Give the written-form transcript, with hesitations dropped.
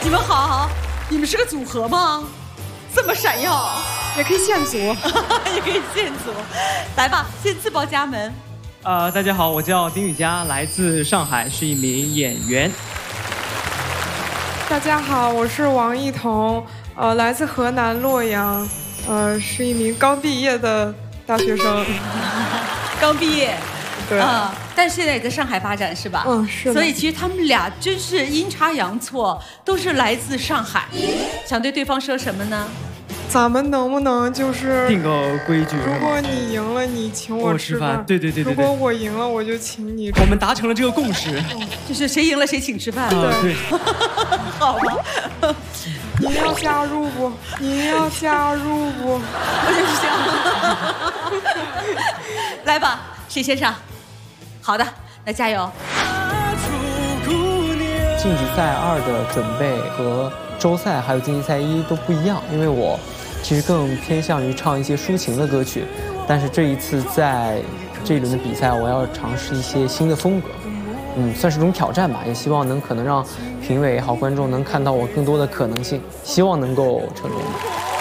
你们好，你们是个组合吗？这么闪耀， 也可以现组， 也可以现组。来吧，先自报家门。 大家好，我叫丁宇佳，来自上海，是一名演员。 大家好，我是王艺彤，来自河南洛阳，是一名刚毕业的大学生。 刚毕业， 对啊，但是现在也在上海发展是吧？ 嗯，是的。 所以其实他们俩真是阴差阳错，都是来自上海。想对对方说什么呢？ 咱们能不能就是定个规矩？ 如果你赢了，你请我吃饭。 对。如果我赢了，我就请你。 我们达成了这个共识， 就是谁赢了谁请吃饭。 对。 好吧。 您要加入不？您要加入不？ 我就是这样。来吧，谁先上？好的，那加油。 晋级赛2的准备和周赛还有晋级赛1都不一样，因为我其实更偏向于唱一些抒情的歌曲，但是这一次在这一轮的比赛，我要尝试一些新的风格，算是一种挑战吧，也希望可能让评委也好观众能看到我更多的可能性，希望能够成功。